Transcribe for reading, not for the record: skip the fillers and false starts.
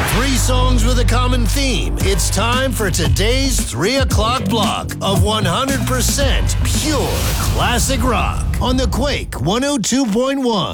Three songs with a common theme. It's time for today's 3 o'clock block of 100% pure classic rock on the Quake 102.1.